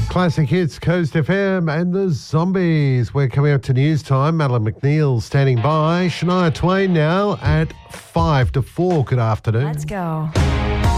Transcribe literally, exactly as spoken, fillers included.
Classic Hits, Coast F M and the Zombies. We're coming up to news time. Madeline McNeil standing by. Shania Twain now at five to four. Good afternoon. Let's go.